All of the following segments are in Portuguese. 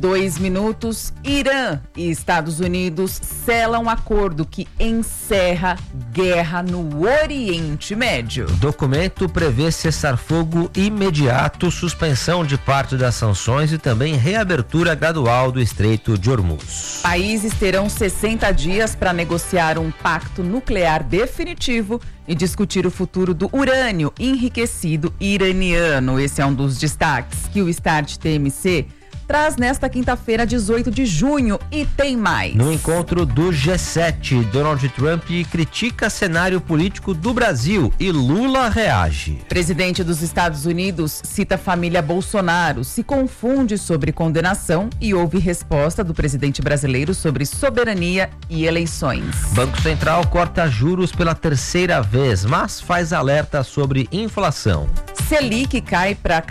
2 minutos. Irã e Estados Unidos selam acordo que encerra guerra no Oriente Médio. O documento prevê cessar-fogo imediato, suspensão de parte das sanções e também reabertura gradual do Estreito de Hormuz. Países terão 60 dias para negociar um pacto nuclear definitivo e discutir o futuro do urânio enriquecido iraniano. Esse é um dos destaques que o Start TMC traz nesta quinta-feira, 18 de junho, e tem mais. No encontro do G7, Donald Trump critica cenário político do Brasil e Lula reage. Presidente dos Estados Unidos cita a família Bolsonaro, se confunde sobre condenação e houve resposta do presidente brasileiro sobre soberania e eleições. Banco Central corta juros pela terceira vez, mas faz alerta sobre inflação. Selic cai para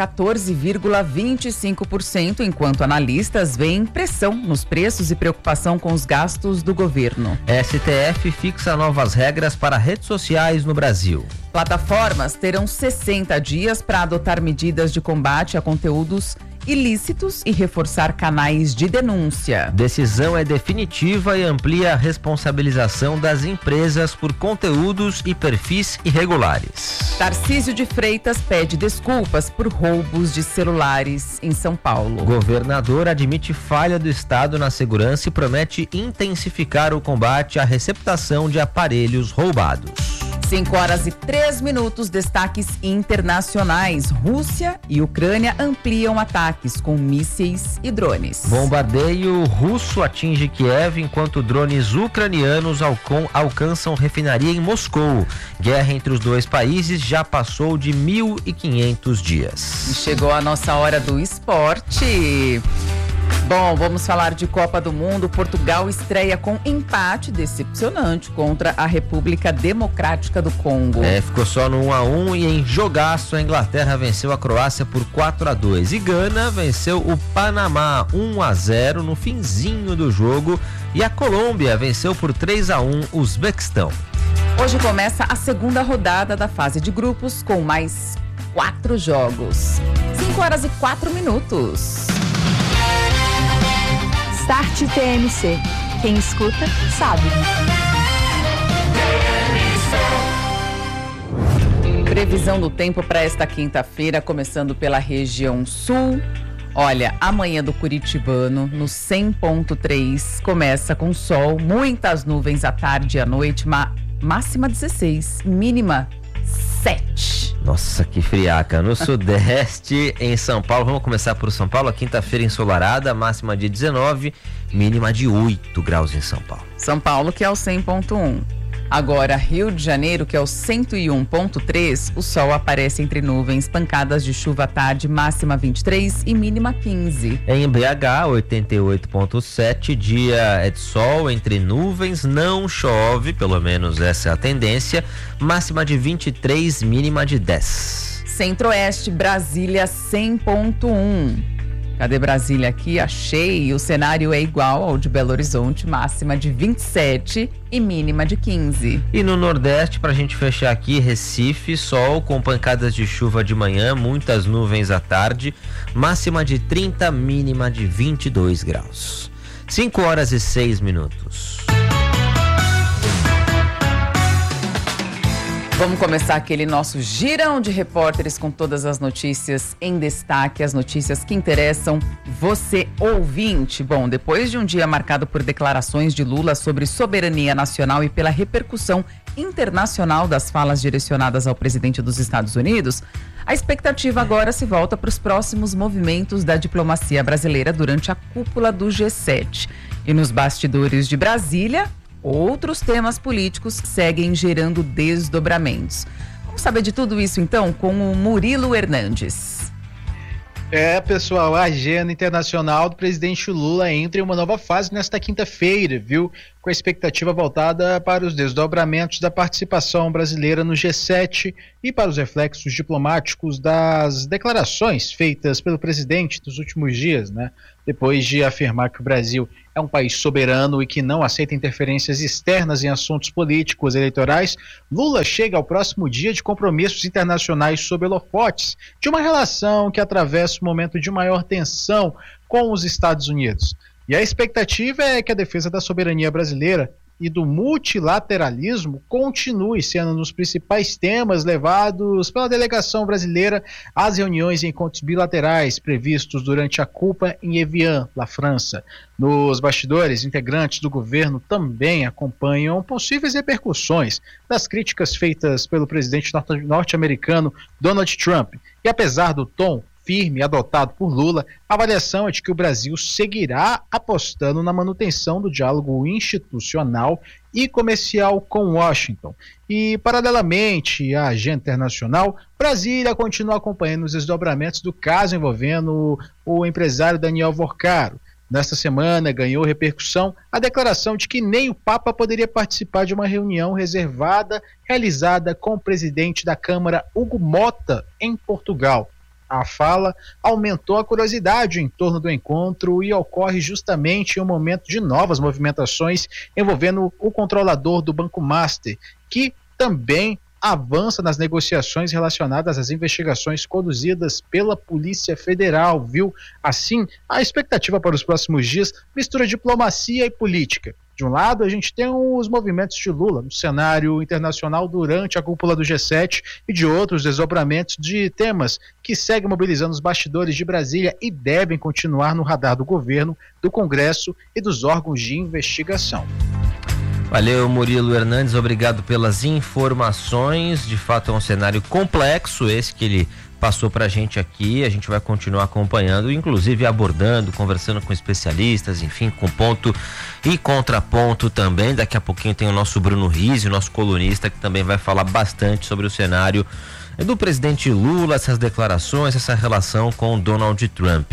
14,25%, enquanto analistas veem pressão nos preços e preocupação com os gastos do governo. STF fixa novas regras para redes sociais no Brasil. Plataformas terão 60 dias para adotar medidas de combate a conteúdos ilícitos e reforçar canais de denúncia. Decisão é definitiva e amplia a responsabilização das empresas por conteúdos e perfis irregulares. Tarcísio de Freitas pede desculpas por roubos de celulares em São Paulo. Governador admite falha do Estado na segurança e promete intensificar o combate à receptação de aparelhos roubados. 5h03, destaques internacionais. Rússia e Ucrânia ampliam ataques com mísseis e drones. Bombardeio russo atinge Kiev enquanto drones ucranianos alcançam refinaria em Moscou. Guerra entre os dois países já passou de 1.500 dias. E chegou a nossa hora do esporte. Bom, vamos falar de Copa do Mundo. Portugal estreia com empate decepcionante contra a República Democrática do Congo. Ficou só no 1-1 e em jogaço a Inglaterra venceu a Croácia por 4-2 e Gana venceu o Panamá 1-0 no finzinho do jogo e a Colômbia venceu por 3-1 o Uzbequistão. Hoje começa a segunda rodada da fase de grupos com mais 4 jogos. 5h04. Start TMC. Quem escuta, sabe. Previsão do tempo para esta quinta-feira, começando pela região sul. Olha, amanhã do Curitibano, no 100.3, começa com sol, muitas nuvens à tarde e à noite, máxima 16, mínima 7. Nossa, que friaca. No sudeste, em São Paulo, vamos começar por São Paulo, a quinta-feira ensolarada, máxima de 19, mínima de 8 graus em São Paulo. São Paulo, que é o 100.1. Agora, Rio de Janeiro, que é o 101.3, o sol aparece entre nuvens, pancadas de chuva à tarde, máxima 23 e mínima 15. Em BH, 88.7, dia é de sol entre nuvens, não chove, pelo menos essa é a tendência, máxima de 23, mínima de 10. Centro-Oeste, Brasília 100.1. Cadê Brasília aqui? Achei. O cenário é igual ao de Belo Horizonte, máxima de 27 e mínima de 15. E no Nordeste, pra gente fechar aqui, Recife, sol com pancadas de chuva de manhã, muitas nuvens à tarde, máxima de 30, mínima de 22 graus. 5h06. Vamos começar aquele nosso girão de repórteres com todas as notícias em destaque, as notícias que interessam você, ouvinte. Bom, depois de um dia marcado por declarações de Lula sobre soberania nacional e pela repercussão internacional das falas direcionadas ao presidente dos Estados Unidos, a expectativa agora se volta para os próximos movimentos da diplomacia brasileira durante a cúpula do G7. E nos bastidores de Brasília, outros temas políticos seguem gerando desdobramentos. Vamos saber de tudo isso, então, com o Murilo Hernandes. Pessoal, a agenda internacional do presidente Lula entra em uma nova fase nesta quinta-feira, viu? Com a expectativa voltada para os desdobramentos da participação brasileira no G7 e para os reflexos diplomáticos das declarações feitas pelo presidente nos últimos dias, né? depois de afirmar que o Brasil é um país soberano e que não aceita interferências externas em assuntos políticos eleitorais. Lula chega ao próximo dia de compromissos internacionais sob holofotes de uma relação que atravessa um momento de maior tensão com os Estados Unidos. E a expectativa é que a defesa da soberania brasileira e do multilateralismo continue sendo um dos principais temas levados pela delegação brasileira às reuniões e encontros bilaterais previstos durante a CUPA em Evian, na França. Nos bastidores, integrantes do governo também acompanham possíveis repercussões das críticas feitas pelo presidente norte-americano Donald Trump. E apesar do tom firme adotado por Lula, a avaliação é de que o Brasil seguirá apostando na manutenção do diálogo institucional e comercial com Washington. E, paralelamente à agenda internacional, Brasília continua acompanhando os desdobramentos do caso envolvendo o empresário Daniel Vorcaro. Nesta semana ganhou repercussão a declaração de que nem o Papa poderia participar de uma reunião realizada com o presidente da Câmara, Hugo Mota, em Portugal. A fala aumentou a curiosidade em torno do encontro e ocorre justamente em um momento de novas movimentações envolvendo o controlador do Banco Master, que também avança nas negociações relacionadas às investigações conduzidas pela Polícia Federal, viu? Assim, a expectativa para os próximos dias mistura diplomacia e política. De um lado, a gente tem os movimentos de Lula no cenário internacional durante a cúpula do G7 e de outros desdobramentos de temas que seguem mobilizando os bastidores de Brasília e devem continuar no radar do governo, do Congresso e dos órgãos de investigação. Valeu, Murilo Hernandes, obrigado pelas informações. De fato é um cenário complexo esse que ele passou pra gente aqui. A gente vai continuar acompanhando, inclusive abordando, conversando com especialistas, enfim, com ponto e contraponto também. Daqui a pouquinho tem o nosso Bruno Rizzi, o nosso colunista, que também vai falar bastante sobre o cenário do presidente Lula, essas declarações, essa relação com Donald Trump.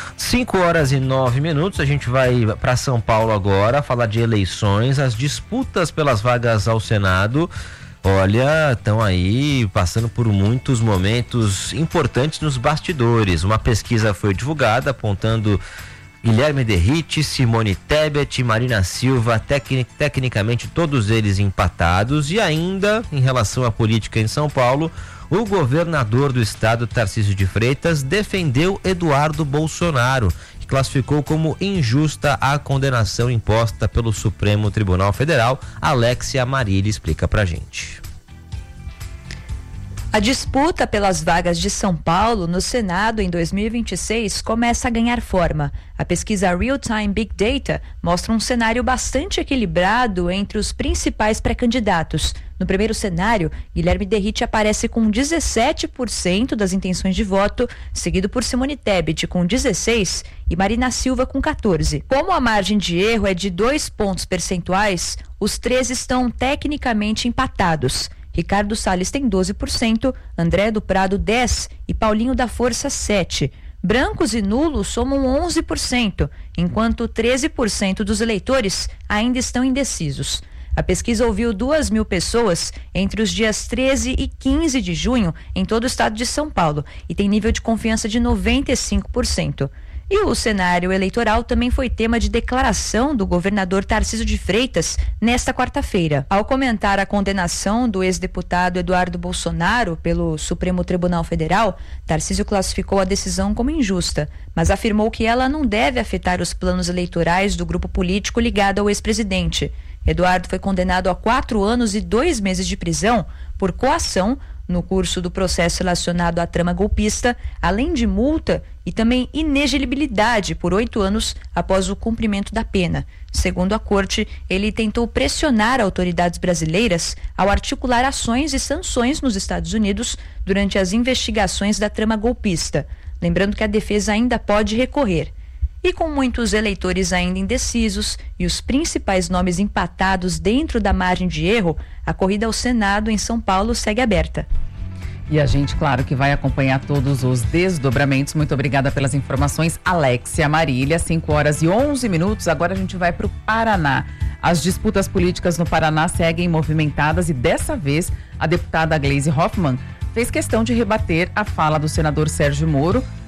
5h09, a gente vai para São Paulo agora falar de eleições, as disputas pelas vagas ao Senado. Olha, estão aí passando por muitos momentos importantes nos bastidores. Uma pesquisa foi divulgada apontando Guilherme Derrite, Simone Tebet, Marina Silva, tecnicamente todos eles empatados. E ainda, em relação à política em São Paulo, o governador do estado, Tarcísio de Freitas, defendeu Eduardo Bolsonaro, que classificou como injusta a condenação imposta pelo Supremo Tribunal Federal. Alexia Marília explica pra gente. A disputa pelas vagas de São Paulo no Senado em 2026 começa a ganhar forma. A pesquisa Real Time Big Data mostra um cenário bastante equilibrado entre os principais pré-candidatos. No primeiro cenário, Guilherme Derrite aparece com 17% das intenções de voto, seguido por Simone Tebet com 16% e Marina Silva com 14%. Como a margem de erro é de 2 pontos percentuais, os três estão tecnicamente empatados. Ricardo Salles tem 12%, André do Prado 10% e Paulinho da Força 7%. Brancos e nulos somam 11%, enquanto 13% dos eleitores ainda estão indecisos. A pesquisa ouviu 2.000 pessoas entre os dias 13 e 15 de junho em todo o estado de São Paulo e tem nível de confiança de 95%. E o cenário eleitoral também foi tema de declaração do governador Tarcísio de Freitas nesta quarta-feira. Ao comentar a condenação do ex-deputado Eduardo Bolsonaro pelo Supremo Tribunal Federal, Tarcísio classificou a decisão como injusta, mas afirmou que ela não deve afetar os planos eleitorais do grupo político ligado ao ex-presidente. Eduardo foi condenado a 4 anos e 2 meses de prisão por coação no curso do processo relacionado à trama golpista, além de multa e também inelegibilidade por 8 anos após o cumprimento da pena. Segundo a corte, ele tentou pressionar autoridades brasileiras ao articular ações e sanções nos Estados Unidos durante as investigações da trama golpista. Lembrando que a defesa ainda pode recorrer. E com muitos eleitores ainda indecisos e os principais nomes empatados dentro da margem de erro, a corrida ao Senado em São Paulo segue aberta. E a gente, claro, que vai acompanhar todos os desdobramentos. Muito obrigada pelas informações, Alexia Marília. 5h11. Agora a gente vai para o Paraná. As disputas políticas no Paraná seguem movimentadas e dessa vez a deputada Gleisi Hoffmann fez questão de rebater a fala do senador Sérgio Moro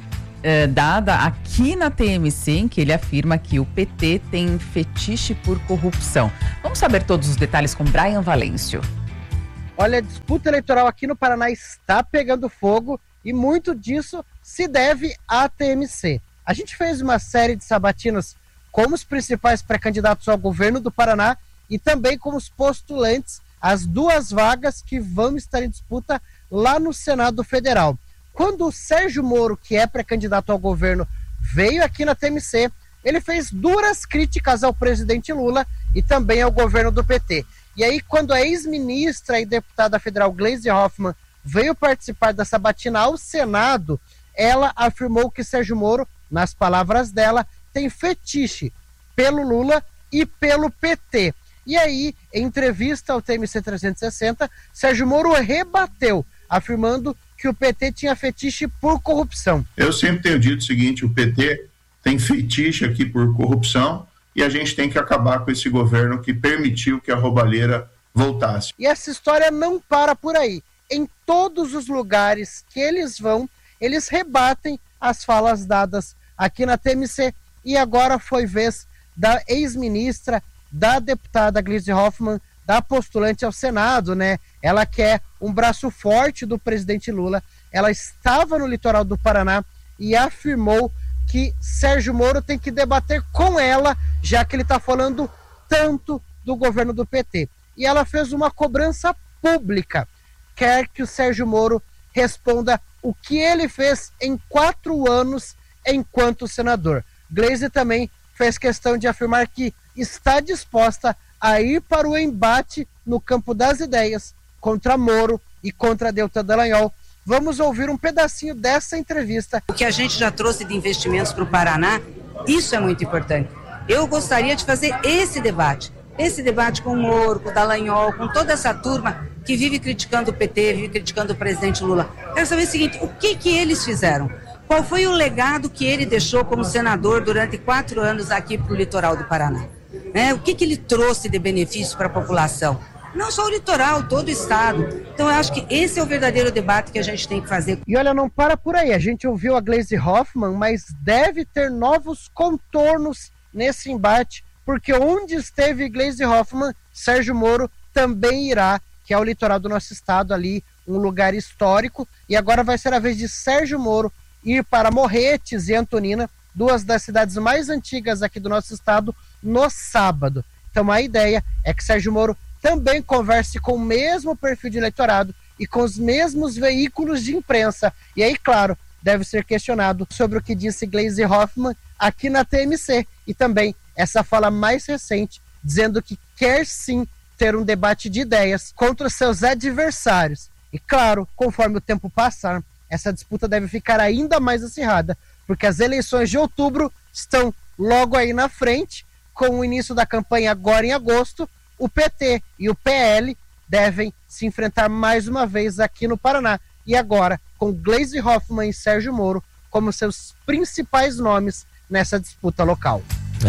dada aqui na TMC, em que ele afirma que o PT tem fetiche por corrupção. Vamos saber todos os detalhes com Brian Valêncio. Olha, a disputa eleitoral aqui no Paraná está pegando fogo e muito disso se deve à TMC. A gente fez uma série de sabatinas com os principais pré-candidatos ao governo do Paraná e também com os postulantes às 2 vagas que vão estar em disputa lá no Senado Federal. Quando o Sérgio Moro, que é pré-candidato ao governo, veio aqui na TMC, ele fez duras críticas ao presidente Lula e também ao governo do PT. E aí, quando a ex-ministra e deputada federal Gleisi Hoffmann veio participar da sabatina ao Senado, ela afirmou que Sérgio Moro, nas palavras dela, tem fetiche pelo Lula e pelo PT. E aí, em entrevista ao TMC 360, Sérgio Moro rebateu, afirmando que o PT tinha fetiche por corrupção. Eu sempre tenho dito o seguinte, o PT tem fetiche aqui por corrupção e a gente tem que acabar com esse governo que permitiu que a roubalheira voltasse. E essa história não para por aí. Em todos os lugares que eles vão, eles rebatem as falas dadas aqui na TMC. E agora foi vez da ex-ministra, da deputada Gleisi Hoffmann, da postulante ao Senado, né? Ela quer um braço forte do presidente Lula. Ela estava no litoral do Paraná e afirmou que Sérgio Moro tem que debater com ela, já que ele está falando tanto do governo do PT. E ela fez uma cobrança pública. Quer que o Sérgio Moro responda o que ele fez em 4 anos enquanto senador. Gleisi também fez questão de afirmar que está disposta a ir para o embate no campo das ideias contra Moro e contra Deltan Dallagnol. Vamos ouvir um pedacinho dessa entrevista. O que a gente já trouxe de investimentos para o Paraná, isso é muito importante. Eu gostaria de fazer esse debate com o Moro, com o Dallagnol, com toda essa turma que vive criticando o PT, vive criticando o presidente Lula. Quero saber o seguinte, o que eles fizeram? Qual foi o legado que ele deixou como senador durante 4 anos aqui para o litoral do Paraná? O que ele trouxe de benefício para a população? Não só o litoral, todo o estado. Então eu acho que esse é o verdadeiro debate que a gente tem que fazer. E olha, não para por aí. A gente ouviu a Gleisi Hoffmann, mas deve ter novos contornos nesse embate, porque onde esteve Gleisi Hoffmann, Sérgio Moro também irá, que é o litoral do nosso estado ali, um lugar histórico. E agora vai ser a vez de Sérgio Moro ir para Morretes e Antonina, 2 das cidades mais antigas aqui do nosso estado, no sábado. Então a ideia é que Sérgio Moro também converse com o mesmo perfil de eleitorado e com os mesmos veículos de imprensa. E aí, claro, deve ser questionado sobre o que disse Gleisi Hoffmann aqui na TMC. E também essa fala mais recente, dizendo que quer sim ter um debate de ideias contra seus adversários. E claro, conforme o tempo passar, essa disputa deve ficar ainda mais acirrada, porque as eleições de outubro estão logo aí na frente. Com o início da campanha agora em agosto, o PT e o PL devem se enfrentar mais uma vez aqui no Paraná. E agora, com Gleisi Hoffmann e Sérgio Moro como seus principais nomes nessa disputa local.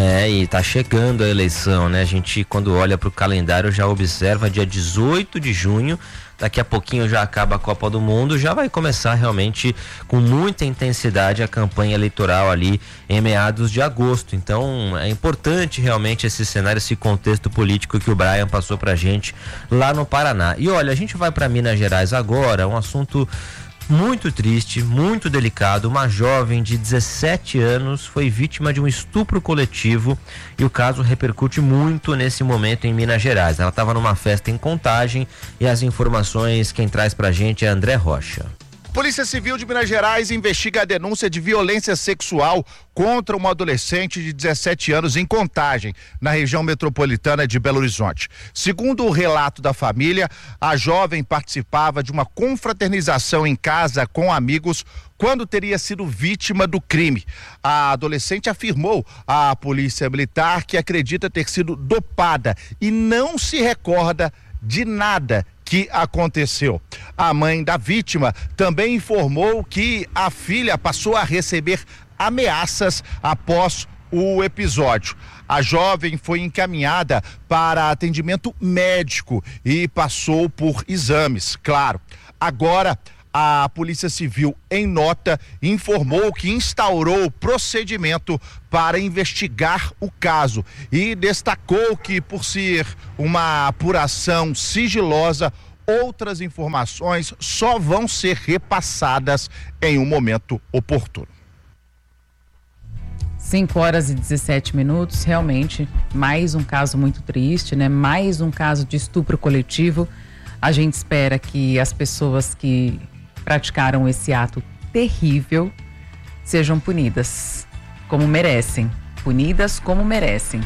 E tá chegando a eleição, né? A gente, quando olha para o calendário, já observa dia 18 de junho, daqui a pouquinho já acaba a Copa do Mundo, já vai começar realmente com muita intensidade a campanha eleitoral ali em meados de agosto. Então é importante realmente esse cenário, esse contexto político que o Brian passou pra gente lá no Paraná. E olha, a gente vai para Minas Gerais agora, um assunto muito triste, muito delicado. Uma jovem de 17 anos foi vítima de um estupro coletivo e o caso repercute muito nesse momento em Minas Gerais. Ela estava numa festa em Contagem e as informações quem traz pra gente é André Rocha. Polícia Civil de Minas Gerais investiga a denúncia de violência sexual contra uma adolescente de 17 anos em Contagem, na região metropolitana de Belo Horizonte. Segundo o relato da família, a jovem participava de uma confraternização em casa com amigos quando teria sido vítima do crime. A adolescente afirmou à polícia militar que acredita ter sido dopada e não se recorda de nada que aconteceu. A mãe da vítima também informou que a filha passou a receber ameaças após o episódio. A jovem foi encaminhada para atendimento médico e passou por exames, claro. Agora, a Polícia Civil, em nota, informou que instaurou procedimento para investigar o caso e destacou que, por ser uma apuração sigilosa, outras informações só vão ser repassadas em um momento oportuno. 5h17, realmente mais um caso muito triste, né? Mais um caso de estupro coletivo. A gente espera que as pessoas que praticaram esse ato terrível sejam punidas como merecem. Punidas como merecem.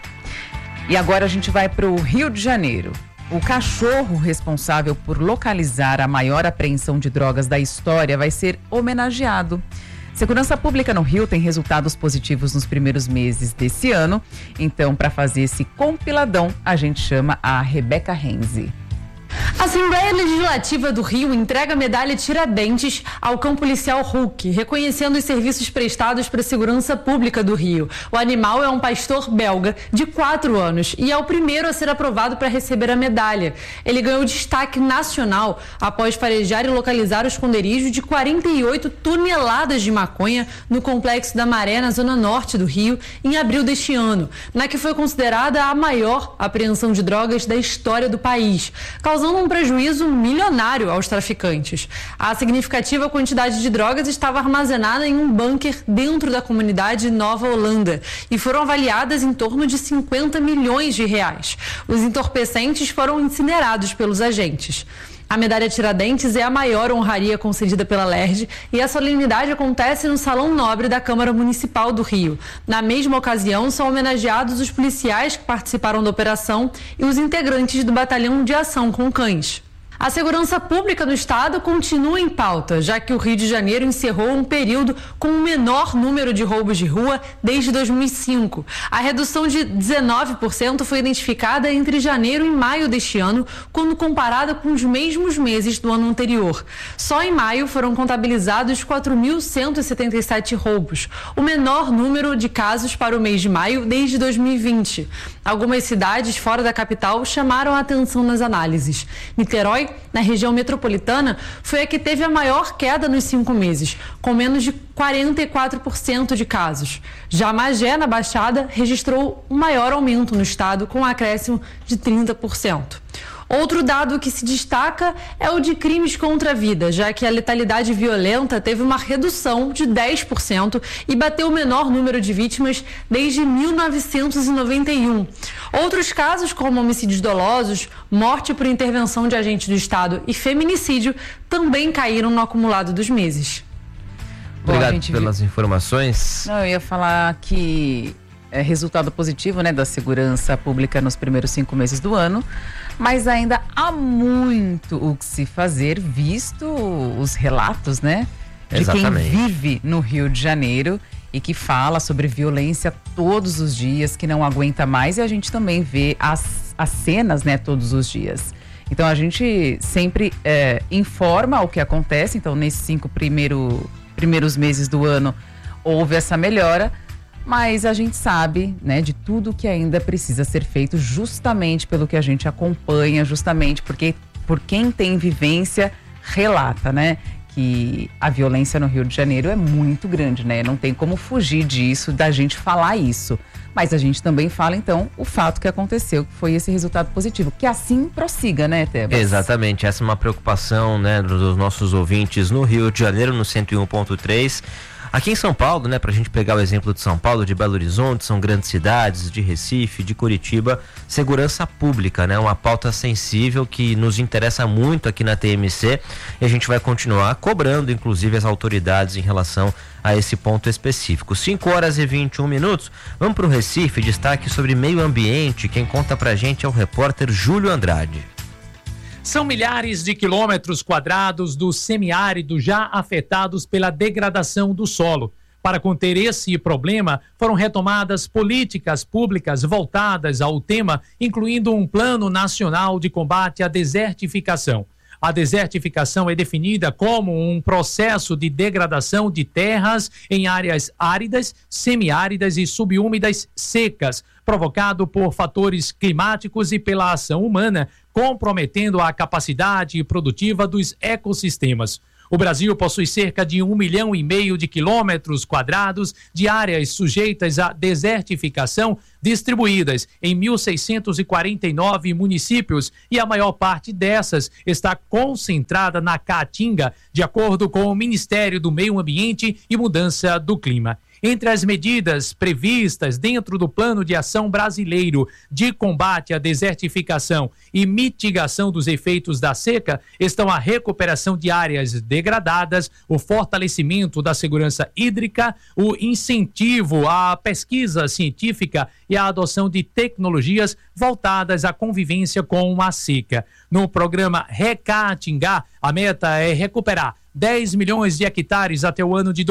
E agora a gente vai para o Rio de Janeiro. O cachorro responsável por localizar a maior apreensão de drogas da história vai ser homenageado. Segurança Pública no Rio tem resultados positivos nos primeiros meses desse ano. Então, para fazer esse compiladão, a gente chama a Rebeca Renzi. A Assembleia Legislativa do Rio entrega a medalha Tiradentes ao cão policial Hulk, reconhecendo os serviços prestados para a segurança pública do Rio. O animal é um pastor belga de 4 anos e é o primeiro a ser aprovado para receber a medalha. Ele ganhou destaque nacional após farejar e localizar o esconderijo de 48 toneladas de maconha no Complexo da Maré, na zona norte do Rio, em abril deste ano, na que foi considerada a maior apreensão de drogas da história do país, causando um prejuízo milionário aos traficantes. A significativa quantidade de drogas estava armazenada em um bunker dentro da comunidade Nova Holanda e foram avaliadas em torno de 50 milhões de reais. Os entorpecentes foram incinerados pelos agentes. A medalha Tiradentes é a maior honraria concedida pela LERJ e a solenidade acontece no Salão Nobre da Câmara Municipal do Rio. Na mesma ocasião, são homenageados os policiais que participaram da operação e os integrantes do Batalhão de Ação com Cães. A segurança pública no estado continua em pauta, já que o Rio de Janeiro encerrou um período com o menor número de roubos de rua desde 2005. A redução de 19% foi identificada entre janeiro e maio deste ano, quando comparada com os mesmos meses do ano anterior. Só em maio foram contabilizados 4.177 roubos, o menor número de casos para o mês de maio desde 2020. Algumas cidades fora da capital chamaram a atenção nas análises. Niterói, na região metropolitana, foi a que teve a maior queda nos 5 meses, com menos de 44% de casos. Já Magé, na Baixada, registrou o maior aumento no estado, com um acréscimo de 30%. Outro dado que se destaca é o de crimes contra a vida, já que a letalidade violenta teve uma redução de 10% e bateu o menor número de vítimas desde 1991. Outros casos, como homicídios dolosos, morte por intervenção de agente do Estado e feminicídio, também caíram no acumulado dos meses. Obrigado pelas informações. Não, eu ia falar que é resultado positivo, né, da segurança pública nos primeiros 5 meses do ano, mas ainda há muito o que se fazer, visto os relatos, né, de Exatamente. Quem vive no Rio de Janeiro e que fala sobre violência todos os dias, que não aguenta mais, e a gente também vê as cenas, né, todos os dias. Então a gente sempre informa o que acontece. Então nesses 5 primeiros meses do ano houve essa melhora, mas a gente sabe, né, de tudo que ainda precisa ser feito, justamente pelo que a gente acompanha, justamente porque por quem tem vivência relata, né, que a violência no Rio de Janeiro é muito grande, né? Não tem como fugir disso, da gente falar isso. Mas a gente também fala, então, o fato que aconteceu, que foi esse resultado positivo. Que assim prossiga, né, Tebas? Exatamente, essa é uma preocupação, né, dos nossos ouvintes no Rio de Janeiro, no 101.3. Aqui em São Paulo, né, pra gente pegar o exemplo de São Paulo, de Belo Horizonte, são grandes cidades, de Recife, de Curitiba, segurança pública, né, uma pauta sensível que nos interessa muito aqui na TMC, e a gente vai continuar cobrando, inclusive, as autoridades em relação a esse ponto específico. 5h21, vamos pro Recife, destaque sobre meio ambiente. Quem conta pra gente é o repórter Júlio Andrade. São milhares de quilômetros quadrados do semiárido já afetados pela degradação do solo. Para conter esse problema, foram retomadas políticas públicas voltadas ao tema, incluindo um plano nacional de combate à desertificação. A desertificação é definida como um processo de degradação de terras em áreas áridas, semiáridas e subúmidas secas, provocado por fatores climáticos e pela ação humana, comprometendo a capacidade produtiva dos ecossistemas. O Brasil possui cerca de 1,5 milhão de quilômetros quadrados de áreas sujeitas à desertificação, distribuídas em 1.649 municípios, e a maior parte dessas está concentrada na Caatinga, de acordo com o Ministério do Meio Ambiente e Mudança do Clima. Entre as medidas previstas dentro do Plano de Ação Brasileiro de Combate à Desertificação e Mitigação dos Efeitos da Seca estão a recuperação de áreas degradadas, o fortalecimento da segurança hídrica, o incentivo à pesquisa científica e a adoção de tecnologias voltadas à convivência com a seca. No programa Recaatingá, a meta é recuperar 10 milhões de hectares até o ano de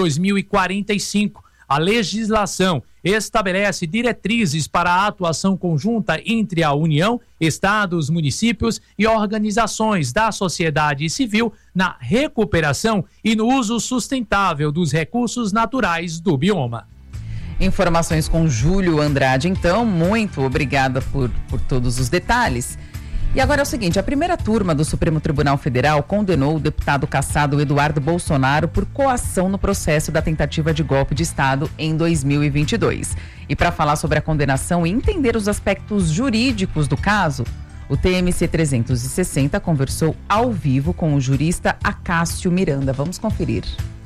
2045. A legislação estabelece diretrizes para a atuação conjunta entre a União, estados, municípios e organizações da sociedade civil na recuperação e no uso sustentável dos recursos naturais do bioma. Informações com Júlio Andrade, então. Muito obrigada por todos os detalhes. E agora é o seguinte, a primeira turma do Supremo Tribunal Federal condenou o deputado cassado Eduardo Bolsonaro por coação no processo da tentativa de golpe de Estado em 2022. E para falar sobre a condenação e entender os aspectos jurídicos do caso, o TMC 360 conversou ao vivo com o jurista Acácio Miranda. Vamos conferir.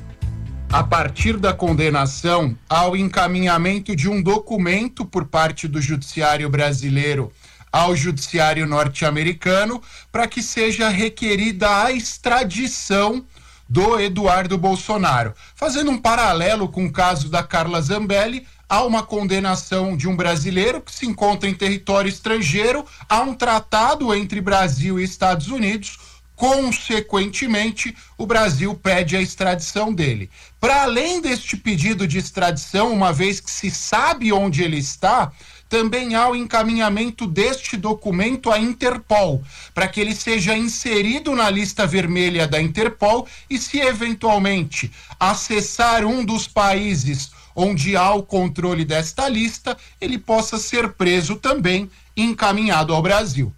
A partir da condenação, há o encaminhamento de um documento por parte do Judiciário brasileiro ao Judiciário norte-americano para que seja requerida a extradição do Eduardo Bolsonaro. Fazendo um paralelo com o caso da Carla Zambelli, há uma condenação de um brasileiro que se encontra em território estrangeiro, há um tratado entre Brasil e Estados Unidos, consequentemente, o Brasil pede a extradição dele. Para além deste pedido de extradição, uma vez que se sabe onde ele está, também há o encaminhamento deste documento à Interpol, para que ele seja inserido na lista vermelha da Interpol e, se eventualmente acessar um dos países onde há o controle desta lista, ele possa ser preso também e encaminhado ao Brasil.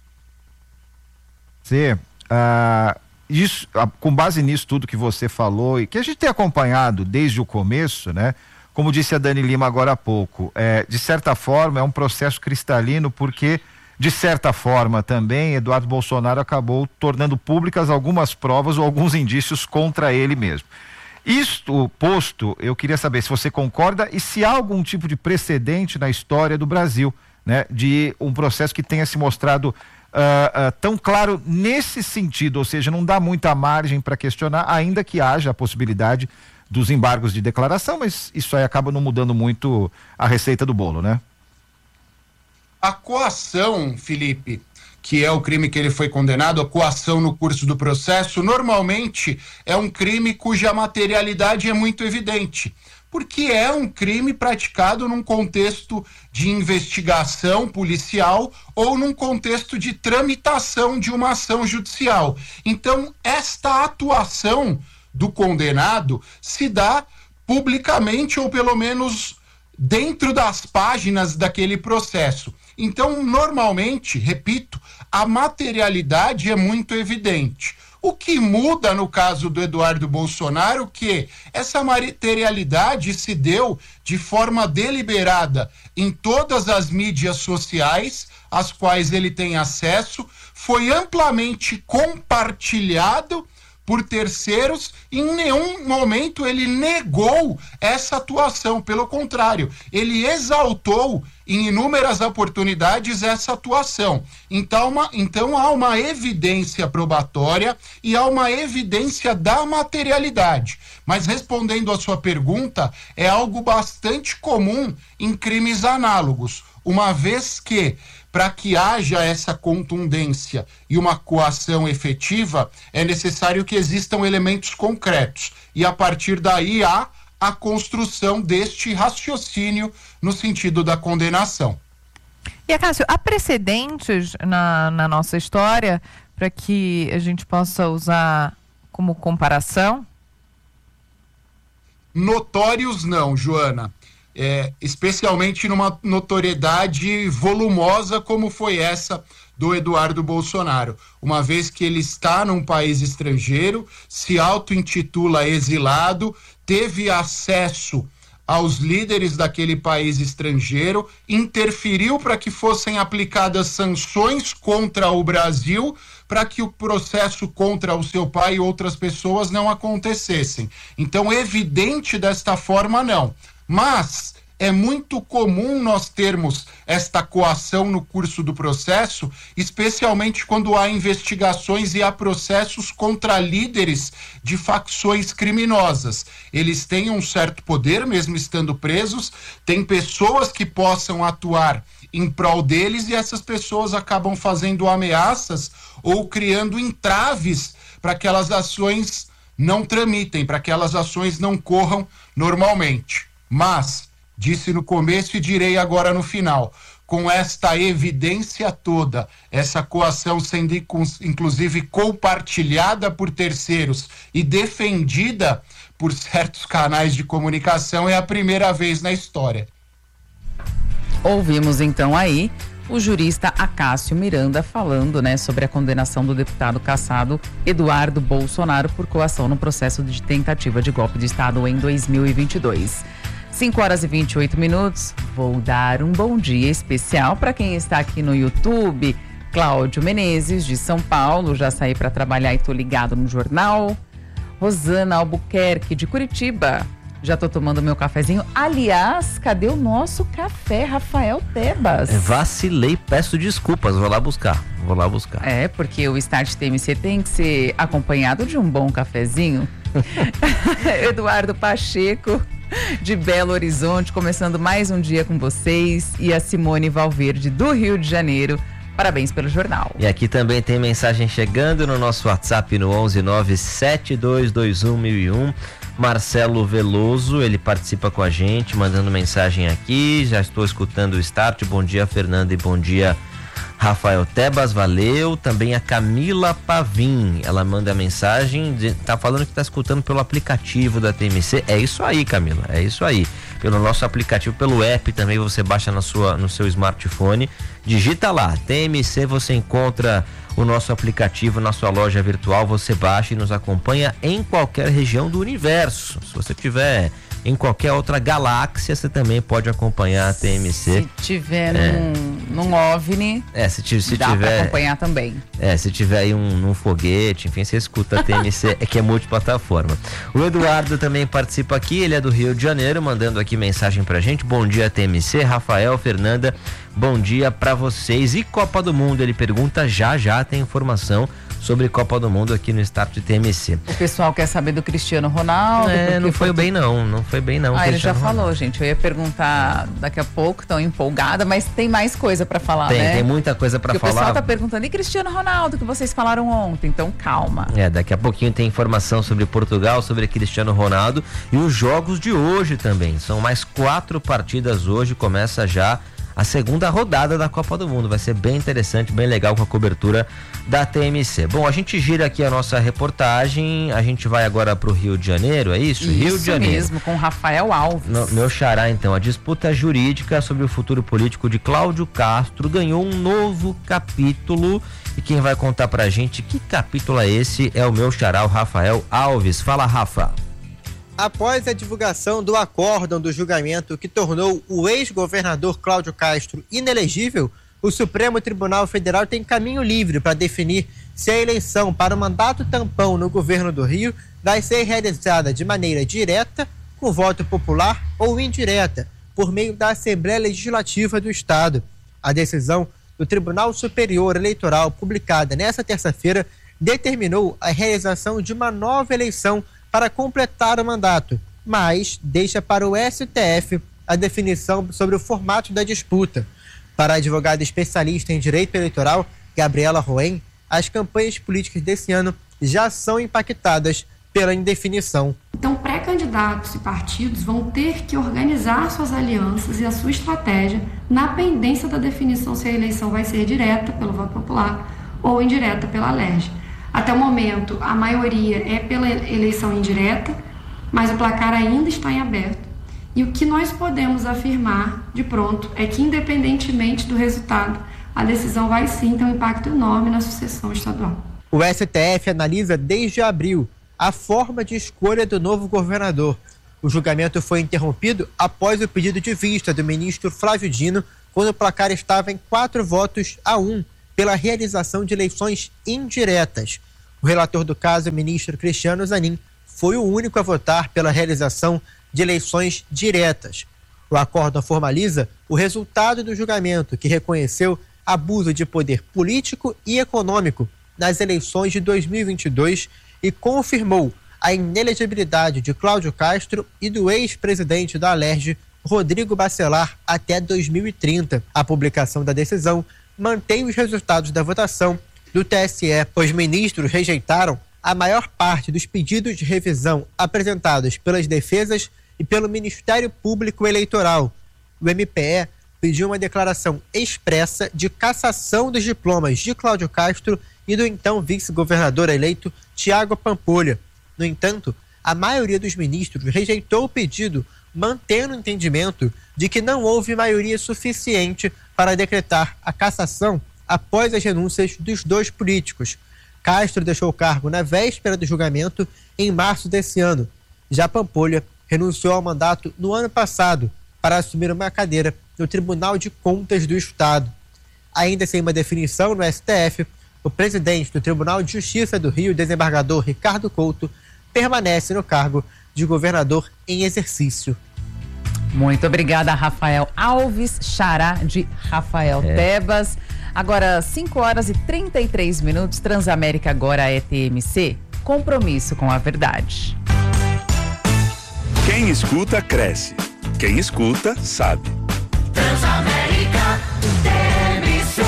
Com base nisso tudo que você falou e que a gente tem acompanhado desde o começo, né? Como disse a Dani Lima agora há pouco, de certa forma é um processo cristalino porque, de certa forma também, Eduardo Bolsonaro acabou tornando públicas algumas provas ou alguns indícios contra ele mesmo. Isto posto, eu queria saber se você concorda e se há algum tipo de precedente na história do Brasil, né, de um processo que tenha se mostrado tão claro nesse sentido, ou seja, não dá muita margem para questionar, ainda que haja a possibilidade dos embargos de declaração, mas isso aí acaba não mudando muito a receita do bolo, né? A coação, Felipe, que é o crime que ele foi condenado, a coação no curso do processo, normalmente é um crime cuja materialidade é muito evidente, porque é um crime praticado num contexto de investigação policial ou num contexto de tramitação de uma ação judicial. Então, esta atuação do condenado se dá publicamente ou pelo menos dentro das páginas daquele processo. Então, normalmente, repito, a materialidade é muito evidente. O que muda no caso do Eduardo Bolsonaro é que essa materialidade se deu de forma deliberada em todas as mídias sociais às quais ele tem acesso, foi amplamente compartilhado por terceiros, e em nenhum momento ele negou essa atuação, pelo contrário, ele exaltou em inúmeras oportunidades essa atuação. Então há uma evidência probatória e há uma evidência da materialidade. Mas respondendo à sua pergunta, é algo bastante comum em crimes análogos, uma vez que, para que haja essa contundência e uma coação efetiva, é necessário que existam elementos concretos. E a partir daí há a construção deste raciocínio no sentido da condenação. E, Acácio, há precedentes na nossa história para que a gente possa usar como comparação? Notórios não, Joana. especialmente numa notoriedade volumosa como foi essa do Eduardo Bolsonaro, uma vez que ele está num país estrangeiro, se auto-intitula exilado, teve acesso aos líderes daquele país estrangeiro, interferiu para que fossem aplicadas sanções contra o Brasil, para que o processo contra o seu pai e outras pessoas não acontecessem. Então, evidente desta forma, não. Mas é muito comum nós termos esta coação no curso do processo, especialmente quando há investigações e há processos contra líderes de facções criminosas. Eles têm um certo poder, mesmo estando presos, tem pessoas que possam atuar em prol deles e essas pessoas acabam fazendo ameaças ou criando entraves para que aquelas ações não tramitem, para que aquelas ações não corram normalmente. Mas disse no começo e direi agora no final, com esta evidência toda, essa coação sendo inclusive compartilhada por terceiros e defendida por certos canais de comunicação, é a primeira vez na história. Ouvimos então aí o jurista Acácio Miranda falando, sobre a condenação do deputado cassado Eduardo Bolsonaro por coação no processo de tentativa de golpe de Estado em 2022. 5h28. Vou dar um bom dia especial para quem está aqui no YouTube. Cláudio Menezes, de São Paulo, já saí para trabalhar e tô ligado no jornal. Rosana Albuquerque, de Curitiba, já tô tomando meu cafezinho. Aliás, cadê o nosso café, Rafael Tebas? Vacilei, peço desculpas, vou lá buscar. É, porque o Start TMC tem que ser acompanhado de um bom cafezinho. Eduardo Pacheco, de Belo Horizonte, começando mais um dia com vocês, e a Simone Valverde, do Rio de Janeiro. Parabéns pelo jornal. E aqui também tem mensagem chegando no nosso WhatsApp no 11972211001. Marcelo Veloso, ele participa com a gente, mandando mensagem aqui. Já estou escutando o Start. Bom dia, Fernanda, e bom dia, Rafael Tebas, valeu. Também a Camila Pavim, ela manda mensagem, tá falando que tá escutando pelo aplicativo da TMC. É isso aí, Camila, é isso aí. Pelo nosso aplicativo, pelo app também, você baixa no seu smartphone, digita lá, TMC, você encontra o nosso aplicativo na sua loja virtual, você baixa e nos acompanha em qualquer região do universo. Se você tiver em qualquer outra galáxia, você também pode acompanhar a TMC. Se tiver num OVNI, se dá tiver pra acompanhar também. Se tiver aí num foguete, enfim, você escuta a TMC, que é multiplataforma. O Eduardo também participa aqui, ele é do Rio de Janeiro, mandando aqui mensagem pra gente. Bom dia, TMC, Rafael, Fernanda, bom dia pra vocês. E Copa do Mundo, ele pergunta, já tem informação sobre Copa do Mundo aqui no Start TMC. O pessoal quer saber do Cristiano Ronaldo. Não foi bem não. Ele já falou, gente. Eu ia perguntar daqui a pouco, tão empolgada, mas tem mais coisa pra falar, né? Tem muita coisa pra falar. O pessoal tá perguntando, e Cristiano Ronaldo, que vocês falaram ontem, então calma. Daqui a pouquinho tem informação sobre Portugal, sobre Cristiano Ronaldo e os jogos de hoje também. São mais 4 partidas hoje, começa já a segunda rodada da Copa do Mundo. Vai ser bem interessante, bem legal com a cobertura da TMC. Bom, a gente gira aqui a nossa reportagem, a gente vai agora para o Rio de Janeiro, é isso? Rio de Janeiro. Isso mesmo, com Rafael Alves. Meu xará, então, a disputa jurídica sobre o futuro político de Cláudio Castro ganhou um novo capítulo, e quem vai contar pra gente que capítulo é esse é o meu xará, o Rafael Alves. Fala, Rafa. Após a divulgação do acórdão do julgamento que tornou o ex-governador Cláudio Castro inelegível, o Supremo Tribunal Federal tem caminho livre para definir se a eleição para o mandato tampão no governo do Rio vai ser realizada de maneira direta, com voto popular, ou indireta, por meio da Assembleia Legislativa do Estado. A decisão do Tribunal Superior Eleitoral, publicada nesta terça-feira, determinou a realização de uma nova eleição para completar o mandato, mas deixa para o STF a definição sobre o formato da disputa. Para a advogada especialista em direito eleitoral, Gabriela Roen, as campanhas políticas desse ano já são impactadas pela indefinição. Então, pré-candidatos e partidos vão ter que organizar suas alianças e a sua estratégia na pendência da definição se a eleição vai ser direta pelo voto popular ou indireta pela LERJ. Até o momento, a maioria é pela eleição indireta, mas o placar ainda está em aberto. E o que nós podemos afirmar de pronto é que, independentemente do resultado, a decisão vai sim ter um impacto enorme na sucessão estadual. O STF analisa desde abril a forma de escolha do novo governador. O julgamento foi interrompido após o pedido de vista do ministro Flávio Dino, quando o placar estava em 4-1 pela realização de eleições indiretas. O relator do caso, o ministro Cristiano Zanin, foi o único a votar pela realização de eleições diretas. O acórdão formaliza o resultado do julgamento, que reconheceu abuso de poder político e econômico nas eleições de 2022 e confirmou a inelegibilidade de Cláudio Castro e do ex-presidente da Alerj, Rodrigo Bacelar, até 2030. A publicação da decisão mantém os resultados da votação do TSE. Os ministros rejeitaram a maior parte dos pedidos de revisão apresentados pelas defesas e pelo Ministério Público Eleitoral. O MPE pediu uma declaração expressa de cassação dos diplomas de Cláudio Castro e do então vice-governador eleito Tiago Pampolha. No entanto, a maioria dos ministros rejeitou o pedido, mantendo o entendimento de que não houve maioria suficiente para decretar a cassação após as renúncias dos dois políticos. Castro deixou o cargo na véspera do julgamento, em março desse ano. Já Pampolha renunciou ao mandato no ano passado para assumir uma cadeira no Tribunal de Contas do Estado. Ainda sem uma definição no STF, o presidente do Tribunal de Justiça do Rio, desembargador Ricardo Couto, permanece no cargo de governador em exercício. Muito obrigada, Rafael Alves, xará de Rafael Tebas. Agora, 5h33, Transamérica agora é TMC. Compromisso com a verdade. Quem escuta, cresce. Quem escuta, sabe. Transamérica TMC.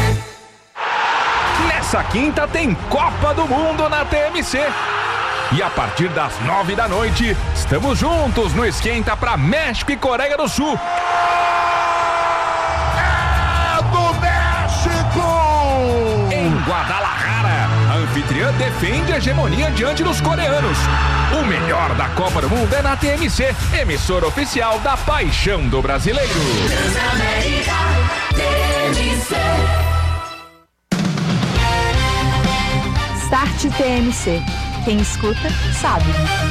Nessa quinta tem Copa do Mundo na TMC. E a partir das 21h, estamos juntos no Esquenta para México e Coreia do Sul. É do México! Em Guadalajara, a anfitriã defende a hegemonia diante dos coreanos. O melhor da Copa do Mundo é na TMC, emissora oficial da paixão do brasileiro. Transamérica TMC. Start TMC. Quem escuta, sabe.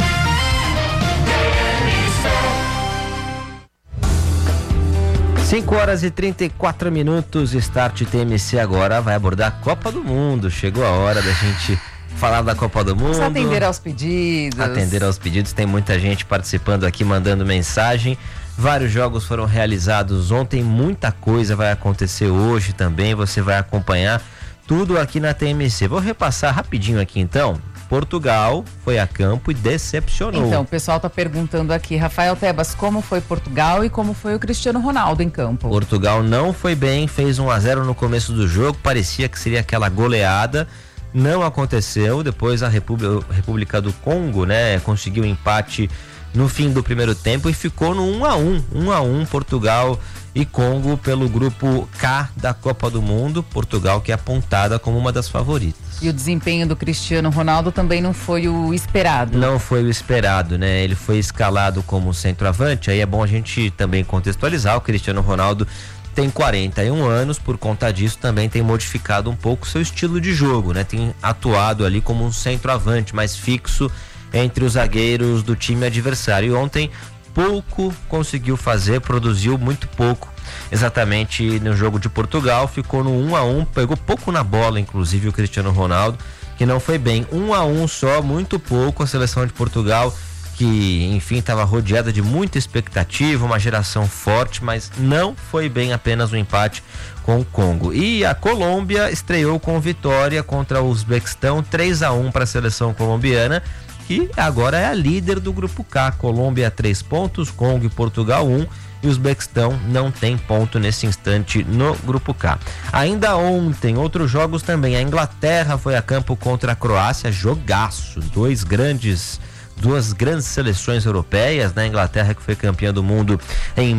5h34, Start TMC agora vai abordar a Copa do Mundo. Chegou a hora da gente falar da Copa do Mundo. Vamos atender aos pedidos. Atender aos pedidos, tem muita gente participando aqui, mandando mensagem. Vários jogos foram realizados ontem, muita coisa vai acontecer hoje também, você vai acompanhar tudo aqui na TMC. Vou repassar rapidinho aqui então. Portugal foi a campo e decepcionou. Então, o pessoal tá perguntando aqui, Rafael Tebas, como foi Portugal e como foi o Cristiano Ronaldo em campo? Portugal não foi bem, fez 1-0 no começo do jogo, parecia que seria aquela goleada, não aconteceu. Depois a República do Congo, né, conseguiu empate no fim do primeiro tempo e ficou no 1-1, Portugal e Congo pelo grupo K da Copa do Mundo. Portugal que é apontada como uma das favoritas. E o desempenho do Cristiano Ronaldo também não foi o esperado. Não foi o esperado, né? Ele foi escalado como centroavante, aí é bom a gente também contextualizar. O Cristiano Ronaldo tem 41 anos, por conta disso também tem modificado um pouco seu estilo de jogo, né? Tem atuado ali como um centroavante mais fixo entre os zagueiros do time adversário. E ontem pouco conseguiu fazer, produziu muito pouco. Exatamente no jogo de Portugal, ficou no 1-1, pegou pouco na bola, inclusive o Cristiano Ronaldo, que não foi bem. 1-1 só, muito pouco. A seleção de Portugal, que enfim estava rodeada de muita expectativa, uma geração forte, mas não foi bem, apenas um empate com o Congo. E a Colômbia estreou com vitória contra o Uzbequistão, 3-1 para a seleção colombiana, que agora é a líder do grupo K. Colômbia 3 pontos, Congo e Portugal 1, e o Uzbequistão não tem ponto nesse instante no grupo K. Ainda ontem, outros jogos também. A Inglaterra foi a campo contra a Croácia, jogaço, dois grandes duas grandes seleções europeias, né? A Inglaterra, que foi campeã do mundo em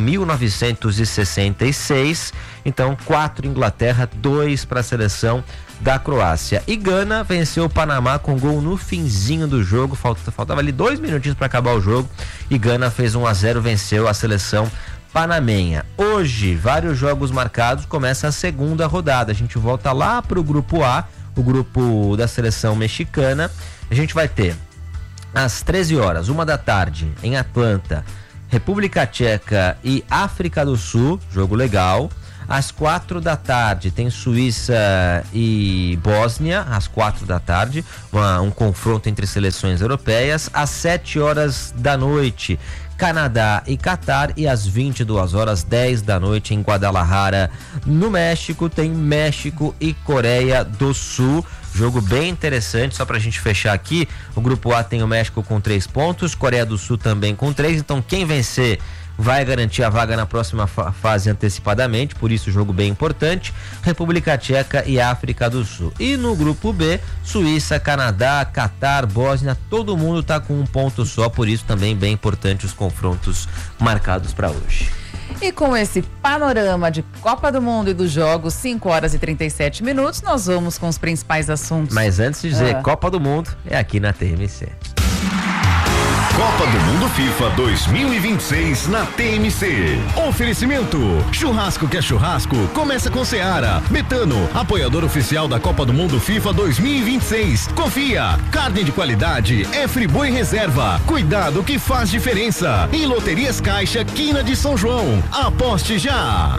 1966. Então, 4 Inglaterra, 2 para a seleção da Croácia. E Gana venceu o Panamá com gol no finzinho do jogo. Faltava ali 2 minutinhos para acabar o jogo. E Gana fez 1-0, venceu a seleção panamenha. Hoje, vários jogos marcados, começa a segunda rodada. A gente volta lá para o grupo A, o grupo da seleção mexicana. A gente vai ter às 13 horas, 1 da tarde, em Atlanta, República Tcheca e África do Sul, jogo legal. Às 4 da tarde tem Suíça e Bósnia, às 4 da tarde, um confronto entre seleções europeias. Às 7 horas da noite, Canadá e Catar, e às 22 horas, 10 da noite, em Guadalajara, no México, tem México e Coreia do Sul. Jogo bem interessante, só pra gente fechar aqui, o grupo A tem o México com 3 pontos, Coreia do Sul também com 3, então quem vencer vai garantir a vaga na próxima fase antecipadamente, por isso jogo bem importante. República Tcheca e África do Sul. E no grupo B, Suíça, Canadá, Catar, Bósnia, todo mundo tá com um ponto só, por isso também bem importante os confrontos marcados para hoje. E com esse panorama de Copa do Mundo e dos jogos, 5 horas e 37 minutos, nós vamos com os principais assuntos. Mas antes de dizer Copa do Mundo, é aqui na TMC. Copa do Mundo FIFA 2026 na TMC. Oferecimento: churrasco que é churrasco, começa com Seara. Betano, apoiador oficial da Copa do Mundo FIFA 2026. Confia, carne de qualidade é Friboi Reserva. Cuidado que faz diferença. E Loterias Caixa, Quina de São João. Aposte já.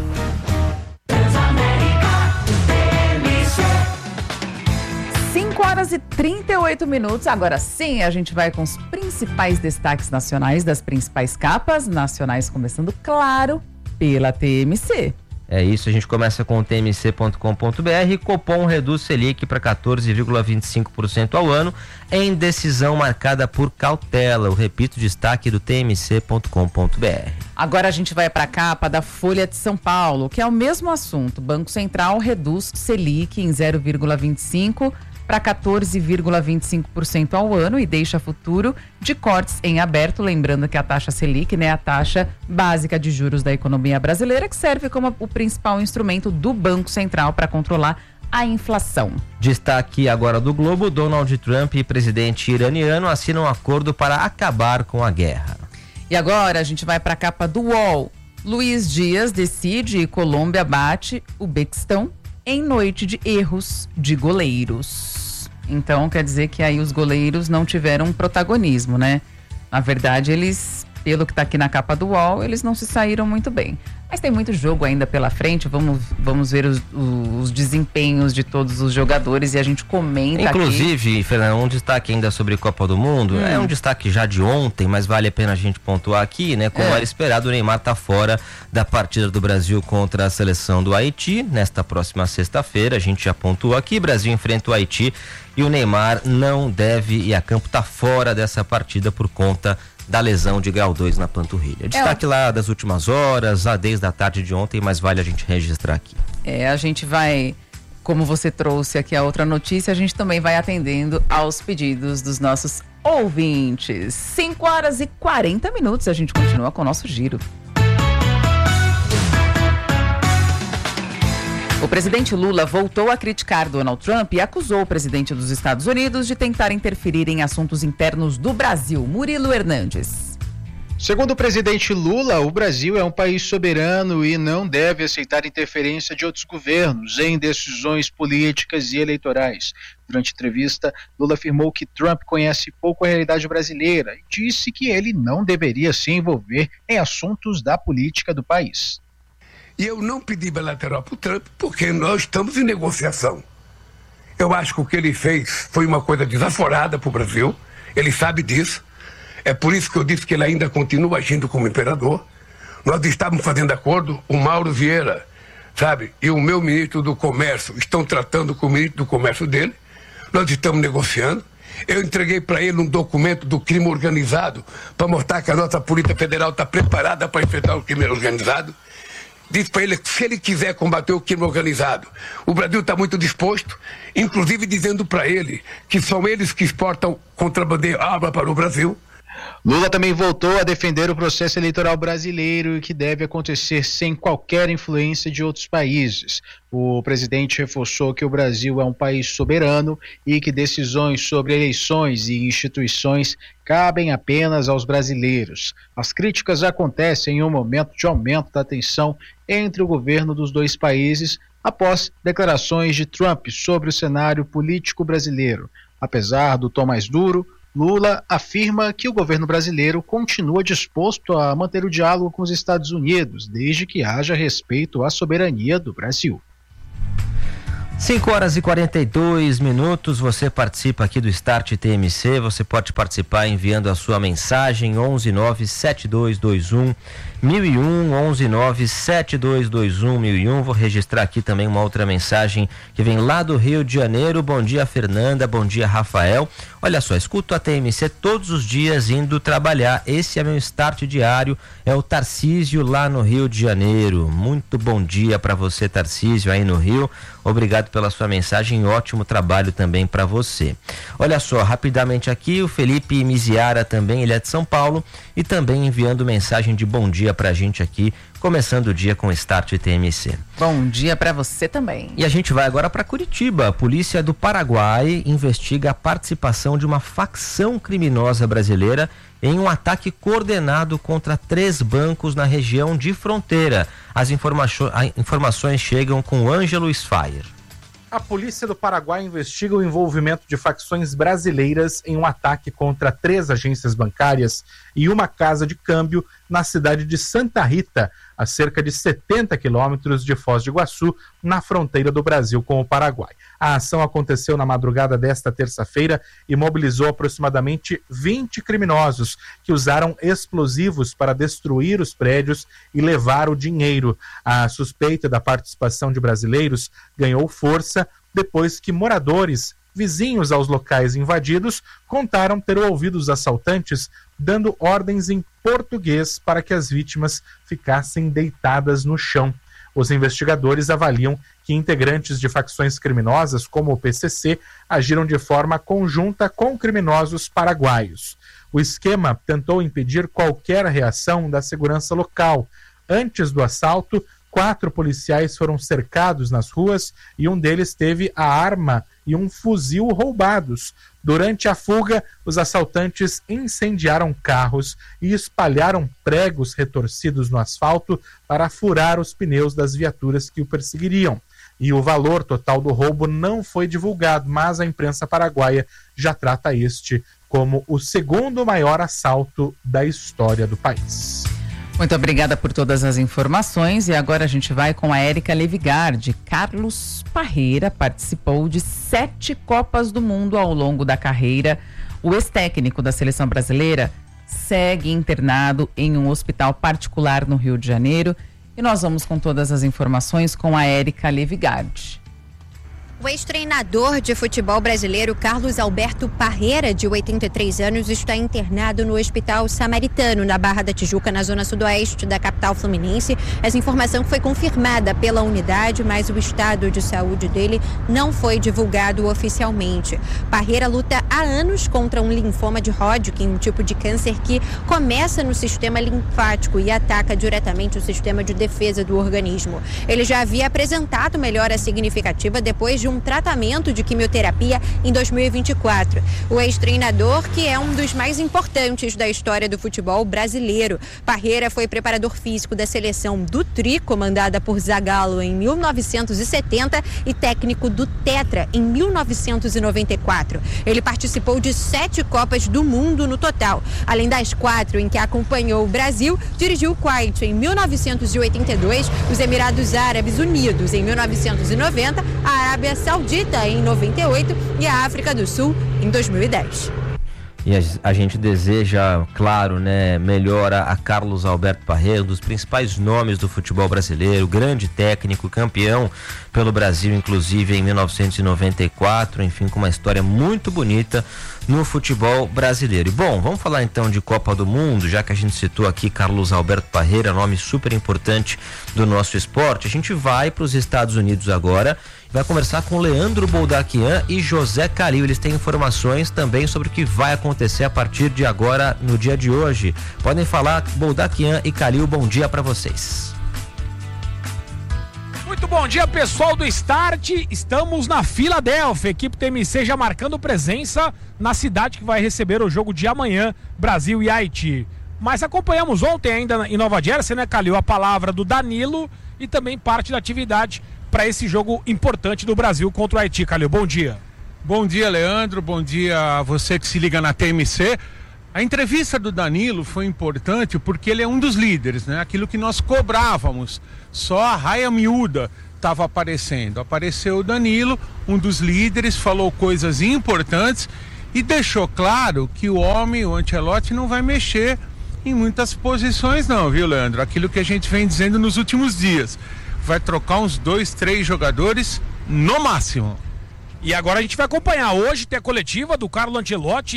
5 horas e 38 minutos. Agora sim, a gente vai com os principais destaques nacionais das principais capas nacionais, começando, claro, pela TMC. É isso, a gente começa com o tmc.com.br. Copom reduz Selic para 14,25% ao ano, em decisão marcada por cautela. Eu repito, destaque do tmc.com.br. Agora a gente vai para a capa da Folha de São Paulo, que é o mesmo assunto. Banco Central reduz Selic em 0,25% para 14,25% ao ano e deixa futuro de cortes em aberto. Lembrando que a taxa Selic, né, a taxa básica de juros da economia brasileira, que serve como o principal instrumento do Banco Central para controlar a inflação. Destaque agora do Globo: Donald Trump e presidente iraniano assinam um acordo para acabar com a guerra. E agora a gente vai para a capa do UOL. Luiz Dias decide e Colômbia bate o Uzbequistão em noite de erros de goleiros. Então quer dizer que aí os goleiros não tiveram protagonismo, né? Na verdade, eles, pelo que tá aqui na capa do UOL, eles não se saíram muito bem. Mas tem muito jogo ainda pela frente, vamos ver os desempenhos de todos os jogadores e a gente comenta. Inclusive, Fernando, um destaque ainda sobre Copa do Mundo, é um destaque já de ontem, mas vale a pena a gente pontuar aqui, né? Como era esperado, o Neymar tá fora da partida do Brasil contra a seleção do Haiti, nesta próxima sexta-feira. A gente já pontuou aqui, Brasil enfrenta o Haiti e o Neymar não deve ir a campo, tá fora dessa partida por conta da lesão de grau 2 na panturrilha. Destaque lá das últimas horas, desde a tarde de ontem, mas vale a gente registrar aqui. A gente vai, como você trouxe aqui a outra notícia, a gente também vai atendendo aos pedidos dos nossos ouvintes. 5 horas e 40 minutos, a gente continua com o nosso giro. O presidente Lula voltou a criticar Donald Trump e acusou o presidente dos Estados Unidos de tentar interferir em assuntos internos do Brasil. Murilo Hernandes. Segundo o presidente Lula, o Brasil é um país soberano e não deve aceitar interferência de outros governos em decisões políticas e eleitorais. Durante a entrevista, Lula afirmou que Trump conhece pouco a realidade brasileira e disse que ele não deveria se envolver em assuntos da política do país. E eu não pedi bilateral para o Trump porque nós estamos em negociação. Eu acho que o que ele fez foi uma coisa desaforada para o Brasil, ele sabe disso. É por isso que eu disse que ele ainda continua agindo como imperador. Nós estávamos fazendo acordo, o Mauro Vieira, sabe, e o meu ministro do Comércio estão tratando com o ministro do Comércio dele. Nós estamos negociando. Eu entreguei para ele um documento do crime organizado para mostrar que a nossa Polícia Federal está preparada para enfrentar o crime organizado. Disse para ele que se ele quiser combater o crime organizado, o Brasil está muito disposto, inclusive dizendo para ele que são eles que exportam contrabandeiro arma para o Brasil, Lula também voltou a defender o processo eleitoral brasileiro e que deve acontecer sem qualquer influência de outros países. O presidente reforçou que o Brasil é um país soberano e que decisões sobre eleições e instituições cabem apenas aos brasileiros. As críticas acontecem em um momento de aumento da tensão entre o governo dos dois países após declarações de Trump sobre o cenário político brasileiro. Apesar do tom mais duro, Lula afirma que o governo brasileiro continua disposto a manter o diálogo com os Estados Unidos, desde que haja respeito à soberania do Brasil. 5h42, você participa aqui do Start TMC, você pode participar enviando a sua mensagem 1197221 1001, 1197221 1001. Vou registrar aqui também uma outra mensagem que vem lá do Rio de Janeiro. Bom dia, Fernanda, bom dia, Rafael. Olha só, escuto a TMC todos os dias indo trabalhar, esse é meu start diário, é o Tarcísio lá no Rio de Janeiro. Muito bom dia para você, Tarcísio, aí no Rio. Obrigado pela sua mensagem, ótimo trabalho também para você. Olha só, rapidamente aqui, o Felipe Miziara também, ele é de São Paulo e também enviando mensagem de bom dia pra gente aqui, começando o dia com Start TMC. Bom dia para você também. E a gente vai agora para Curitiba. A polícia do Paraguai investiga a participação de uma facção criminosa brasileira em um ataque coordenado contra 3 bancos na região de fronteira. As informações chegam com Ângelo Sfire. A polícia do Paraguai investiga o envolvimento de facções brasileiras em um ataque contra 3 agências bancárias e uma casa de câmbio na cidade de Santa Rita, a cerca de 70 quilômetros de Foz do Iguaçu, na fronteira do Brasil com o Paraguai. A ação aconteceu na madrugada desta terça-feira e mobilizou aproximadamente 20 criminosos que usaram explosivos para destruir os prédios e levar o dinheiro. A suspeita da participação de brasileiros ganhou força depois que moradores vizinhos aos locais invadidos contaram ter ouvido os assaltantes dando ordens em português para que as vítimas ficassem deitadas no chão. Os investigadores avaliam que integrantes de facções criminosas, como o PCC, agiram de forma conjunta com criminosos paraguaios. O esquema tentou impedir qualquer reação da segurança local. Antes do assalto, 4 policiais foram cercados nas ruas e um deles teve a arma e um fuzil roubados. Durante a fuga, os assaltantes incendiaram carros e espalharam pregos retorcidos no asfalto para furar os pneus das viaturas que o perseguiriam. E o valor total do roubo não foi divulgado, mas a imprensa paraguaia já trata este como o 2º maior assalto da história do país. Muito obrigada por todas as informações e agora a gente vai com a Érica Levigard. Carlos Parreira participou de 7 Copas do Mundo ao longo da carreira. O ex-técnico da seleção brasileira segue internado em um hospital particular no Rio de Janeiro e nós vamos com todas as informações com a Érica Levigard. O ex-treinador de futebol brasileiro Carlos Alberto Parreira, de 83 anos, está internado no Hospital Samaritano, na Barra da Tijuca, na zona sudoeste da capital fluminense. Essa informação foi confirmada pela unidade, mas o estado de saúde dele não foi divulgado oficialmente. Parreira luta há anos contra um linfoma de Hodgkin, um tipo de câncer que começa no sistema linfático e ataca diretamente o sistema de defesa do organismo. Ele já havia apresentado melhora significativa depois de um tratamento de quimioterapia em 2024. O ex-treinador, que é um dos mais importantes da história do futebol brasileiro. Parreira foi preparador físico da seleção do Tri, comandada por Zagallo em 1970, e técnico do Tetra em 1994. Ele participou de 7 Copas do Mundo no total. Além das 4 em que acompanhou o Brasil, dirigiu o Kuwait em 1982, os Emirados Árabes Unidos em 1990, a Arábia Saudita em 98 e a África do Sul em 2010. E a gente deseja, claro, né, melhora a Carlos Alberto Parreira, um dos principais nomes do futebol brasileiro, grande técnico, campeão pelo Brasil, inclusive em 1994, enfim, com uma história muito bonita no futebol brasileiro. E bom, vamos falar então de Copa do Mundo, já que a gente citou aqui Carlos Alberto Parreira, nome super importante do nosso esporte. A gente vai para os Estados Unidos agora vai conversar com Leandro Boldaquian e José Calil. Eles têm informações também sobre o que vai acontecer a partir de agora, no dia de hoje. Podem falar, Boldaquian e Calil, bom dia para vocês. Muito bom dia, pessoal do Start. Estamos na Filadélfia, equipe TMC já marcando presença na cidade que vai receber o jogo de amanhã, Brasil e Haiti. Mas acompanhamos ontem ainda em Nova Jersey, né, Calil, a palavra do Danilo e também parte da atividade para esse jogo importante do Brasil contra o Haiti. Calil, bom dia. Bom dia, Leandro, bom dia a você que se liga na TMC. A entrevista do Danilo foi importante porque ele é um dos líderes, né? Aquilo que nós cobrávamos, só a raia miúda estava aparecendo. Apareceu o Danilo, um dos líderes, falou coisas importantes e deixou claro que o homem, o Ancelotti, não vai mexer em muitas posições não, viu, Leandro? Aquilo que a gente vem dizendo nos últimos dias. Vai trocar uns 2, 3 jogadores no máximo. E agora a gente vai acompanhar. Hoje tem a coletiva do Carlo Ancelotti,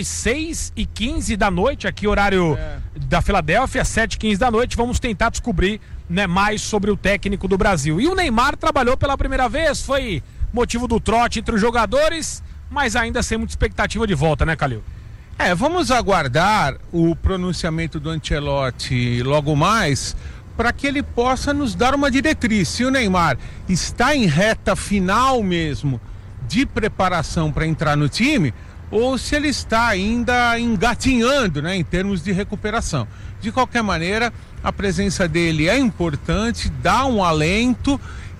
6h15 da noite, aqui horário da Filadélfia, 7h15 da noite. Vamos tentar descobrir, né, mais sobre o técnico do Brasil. E o Neymar trabalhou pela primeira vez, foi motivo do trote entre os jogadores, mas ainda sem muita expectativa de volta, né, Calil? Vamos aguardar o pronunciamento do Ancelotti logo mais, para que ele possa nos dar uma diretriz. Se o Neymar está em reta final mesmo de preparação para entrar no time, ou se ele está ainda engatinhando, né, em termos de recuperação. De qualquer maneira, a presença dele é importante, dá um alento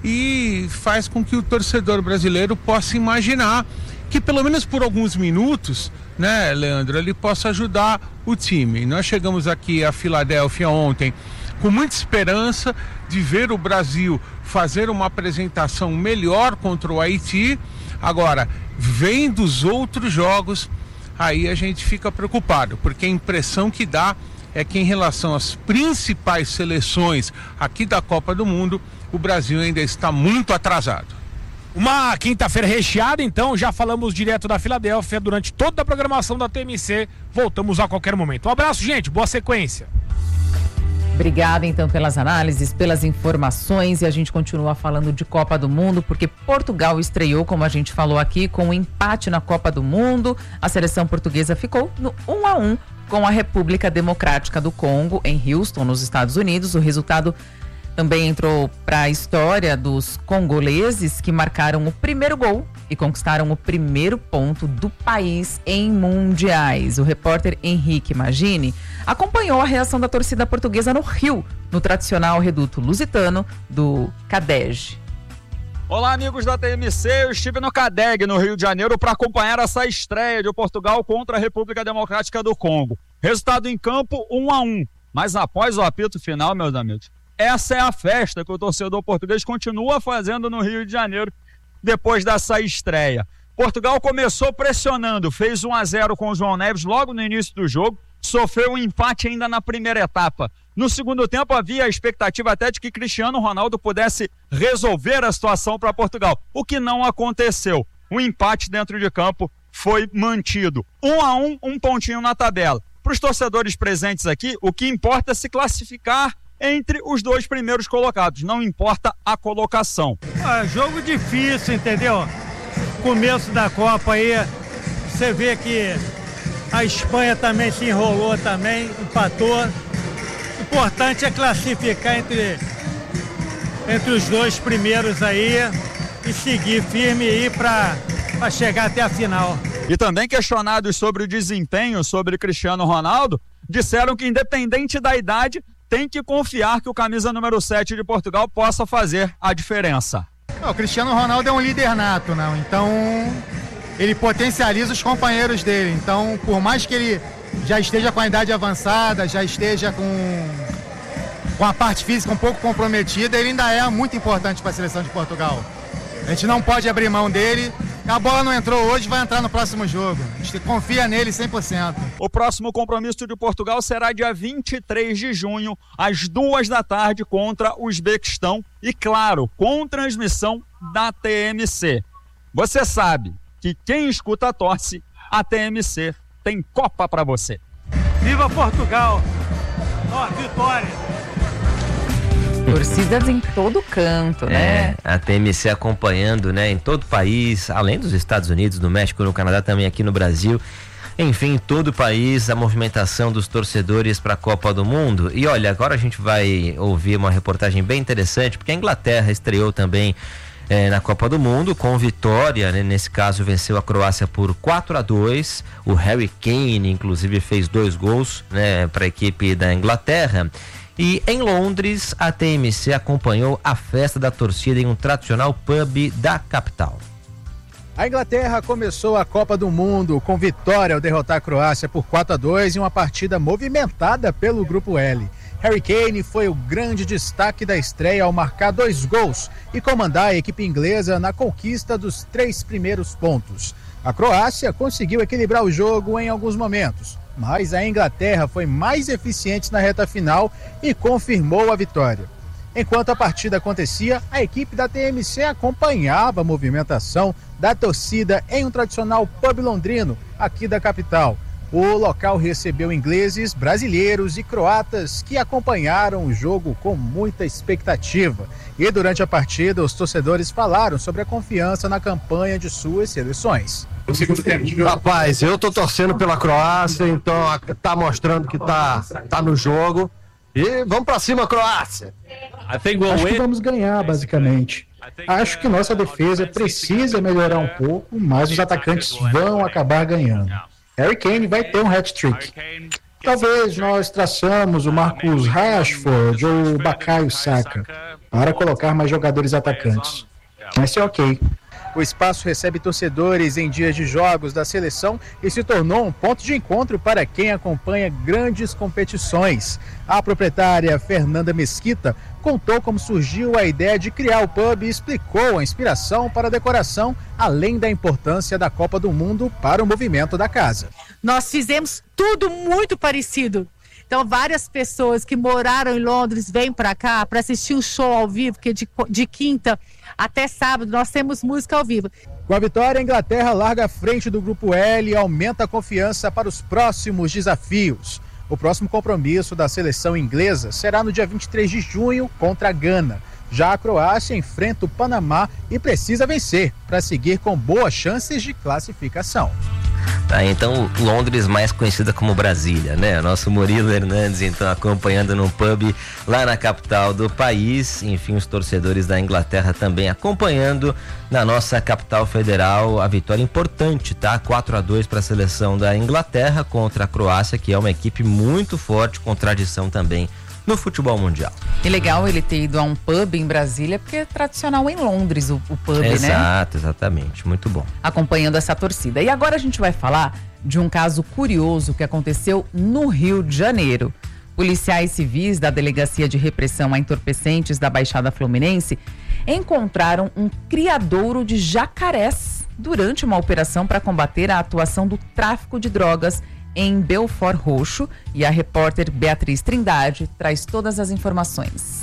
e faz com que o torcedor brasileiro possa imaginar que pelo menos por alguns minutos, né, Leandro, ele possa ajudar o time. Nós chegamos aqui a Filadélfia ontem com muita esperança de ver o Brasil fazer uma apresentação melhor contra o Haiti. Agora, vendo os outros jogos, aí a gente fica preocupado, porque a impressão que dá é que em relação às principais seleções aqui da Copa do Mundo, o Brasil ainda está muito atrasado. Uma quinta-feira recheada, então, já falamos direto da Filadélfia durante toda a programação da TMC. Voltamos a qualquer momento. Um abraço, gente, boa sequência. Obrigada, então, pelas análises, pelas informações, e a gente continua falando de Copa do Mundo, porque Portugal estreou, como a gente falou aqui, com um empate na Copa do Mundo. A seleção portuguesa ficou no 1-1 com a República Democrática do Congo, em Houston, nos Estados Unidos. O resultado também entrou para a história dos congoleses, que marcaram o primeiro gol e conquistaram o primeiro ponto do país em mundiais. O repórter Henrique Magini acompanhou a reação da torcida portuguesa no Rio, no tradicional reduto lusitano do CADEG. Olá, amigos da TMC, eu estive no CADEG, no Rio de Janeiro, para acompanhar essa estreia de Portugal contra a República Democrática do Congo. Resultado em campo, 1-1, mas após o apito final, meus amigos, essa é a festa que o torcedor português continua fazendo no Rio de Janeiro depois dessa estreia. Portugal começou pressionando, fez 1-0 com o João Neves logo no início do jogo, sofreu um empate ainda na primeira etapa. No segundo tempo havia a expectativa até de que Cristiano Ronaldo pudesse resolver a situação para Portugal, o que não aconteceu. O empate dentro de campo foi mantido. 1-1, um pontinho na tabela. Para os torcedores presentes aqui, o que importa é se classificar entre os dois primeiros colocados, não importa a colocação. Jogo difícil, entendeu? Começo da Copa aí, você vê que a Espanha também se enrolou também, empatou. O importante é classificar entre os dois primeiros aí e seguir firme aí para chegar até a final. E também questionados sobre o desempenho sobre Cristiano Ronaldo, disseram que independente da idade, tem que confiar que o camisa número 7 de Portugal possa fazer a diferença. O Cristiano Ronaldo é um líder nato, né? Então ele potencializa os companheiros dele. Então, por mais que ele já esteja com a idade avançada, já esteja com a parte física um pouco comprometida, ele ainda é muito importante para a seleção de Portugal. A gente não pode abrir mão dele. A bola não entrou hoje, vai entrar no próximo jogo. A gente confia nele 100%. O próximo compromisso de Portugal será dia 23 de junho, às 2 da tarde, contra o Uzbequistão. E, claro, com transmissão da TMC. Você sabe que quem escuta torce, a TMC tem Copa para você. Viva Portugal! Ó, vitória! Torcidas em todo canto, né? A TMC acompanhando, né, em todo o país, além dos Estados Unidos, no México, no Canadá, também aqui no Brasil. Enfim, em todo o país, a movimentação dos torcedores para a Copa do Mundo. E olha, agora a gente vai ouvir uma reportagem bem interessante, porque a Inglaterra estreou também na Copa do Mundo com vitória, né? Nesse caso venceu a Croácia por 4-2. O Harry Kane inclusive fez 2 gols, né, para a equipe da Inglaterra. E em Londres a TMC acompanhou a festa da torcida em um tradicional pub da capital. A Inglaterra começou a Copa do Mundo com vitória ao derrotar a Croácia por 4-2 em uma partida movimentada pelo Grupo L. Harry Kane foi o grande destaque da estreia ao marcar 2 gols e comandar a equipe inglesa na conquista dos 3 primeiros pontos. A Croácia conseguiu equilibrar o jogo em alguns momentos, mas a Inglaterra foi mais eficiente na reta final e confirmou a vitória. Enquanto a partida acontecia, a equipe da TMC acompanhava a movimentação da torcida em um tradicional pub londrino aqui da capital. O local recebeu ingleses, brasileiros e croatas que acompanharam o jogo com muita expectativa. E durante a partida, os torcedores falaram sobre a confiança na campanha de suas seleções. Rapaz, eu tô torcendo pela Croácia, então tá mostrando que tá no jogo. E vamos pra cima, Croácia! Acho que vamos ganhar, basicamente. Acho que nossa defesa precisa melhorar um pouco, mas os atacantes vão acabar ganhando. Harry Kane vai ter um hat-trick. Talvez nós traçamos o Marcus Rashford ou o Bukayo Saka para colocar mais jogadores atacantes. Vai ser ok. O espaço recebe torcedores em dias de jogos da seleção e se tornou um ponto de encontro para quem acompanha grandes competições. A proprietária Fernanda Mesquita contou como surgiu a ideia de criar o pub e explicou a inspiração para a decoração, além da importância da Copa do Mundo para o movimento da casa. Nós fizemos tudo muito parecido. Então, várias pessoas que moraram em Londres vêm para cá para assistir o show ao vivo, porque de quinta até sábado nós temos música ao vivo. Com a vitória, a Inglaterra larga à frente do Grupo L e aumenta a confiança para os próximos desafios. O próximo compromisso da seleção inglesa será no dia 23 de junho contra a Gana. Já a Croácia enfrenta o Panamá e precisa vencer para seguir com boas chances de classificação. Tá, então Londres mais conhecida como Brasília, né? Nosso Murilo Hernandes então acompanhando num pub lá na capital do país. Enfim, os torcedores da Inglaterra também acompanhando na nossa capital federal a vitória importante, tá? 4-2 para a seleção da Inglaterra contra a Croácia, que é uma equipe muito forte, com tradição também no futebol mundial. E legal ele ter ido a um pub em Brasília, porque é tradicional em Londres o pub, né? Exato, exatamente, muito bom. Acompanhando essa torcida. E agora a gente vai falar de um caso curioso que aconteceu no Rio de Janeiro. Policiais civis da Delegacia de Repressão a Entorpecentes da Baixada Fluminense encontraram um criadouro de jacarés durante uma operação para combater a atuação do tráfico de drogas em Belford Roxo, e a repórter Beatriz Trindade traz todas as informações.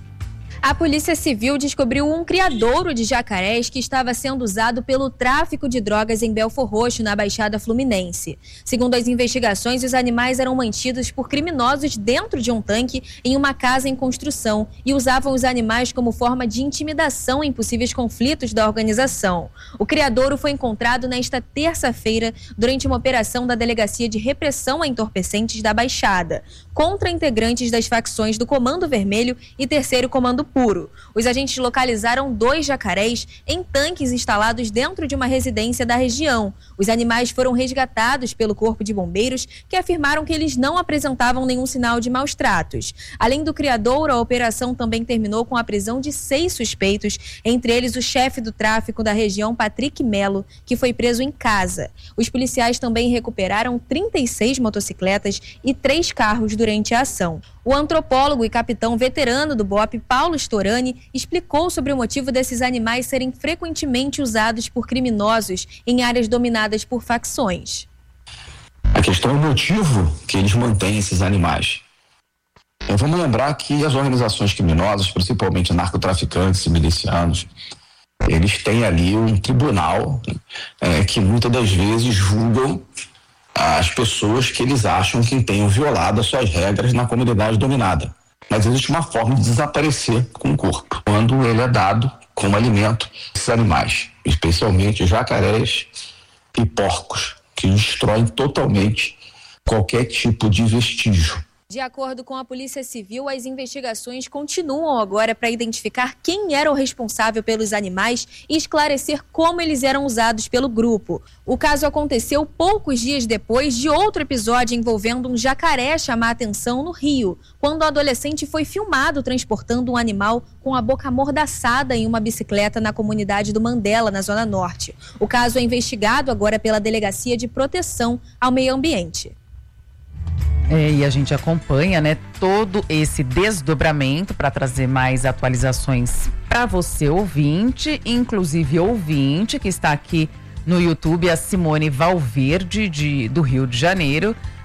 A Polícia Civil descobriu um criadouro de jacarés que estava sendo usado pelo tráfico de drogas em Belford Roxo, na Baixada Fluminense. Segundo as investigações, os animais eram mantidos por criminosos dentro de um tanque em uma casa em construção e usavam os animais como forma de intimidação em possíveis conflitos da organização. O criadouro foi encontrado nesta terça-feira durante uma operação da Delegacia de Repressão a Entorpecentes da Baixada, contra integrantes das facções do Comando Vermelho e Terceiro Comando Puro. Os agentes localizaram 2 jacarés em tanques instalados dentro de uma residência da região. Os animais foram resgatados pelo Corpo de Bombeiros, que afirmaram que eles não apresentavam nenhum sinal de maus tratos. Além do criadouro, a operação também terminou com a prisão de 6 suspeitos, entre eles o chefe do tráfico da região, Patrick Melo, que foi preso em casa. Os policiais também recuperaram 36 motocicletas e 3 carros durante a ação. O antropólogo e capitão veterano do BOPE, Paulo Storani, explicou sobre o motivo desses animais serem frequentemente usados por criminosos em áreas dominadas por facções. A questão é o motivo que eles mantêm esses animais. Então, vamos lembrar que as organizações criminosas, principalmente narcotraficantes e milicianos, eles têm ali um tribunal que muitas das vezes julgam as pessoas que eles acham que tenham violado as suas regras na comunidade dominada. Mas existe uma forma de desaparecer com o corpo, quando ele é dado como alimento a esses animais, especialmente jacarés e porcos, que destroem totalmente qualquer tipo de vestígio. De acordo com a Polícia Civil, as investigações continuam agora para identificar quem era o responsável pelos animais e esclarecer como eles eram usados pelo grupo. O caso aconteceu poucos dias depois de outro episódio envolvendo um jacaré chamar a atenção no Rio, quando o adolescente foi filmado transportando um animal com a boca amordaçada em uma bicicleta na comunidade do Mandela, na Zona Norte. O caso é investigado agora pela Delegacia de Proteção ao Meio Ambiente. E a gente acompanha, né, todo esse desdobramento para trazer mais atualizações para você, ouvinte, inclusive ouvinte que está aqui no YouTube, a Simone Valverde do Rio de Janeiro.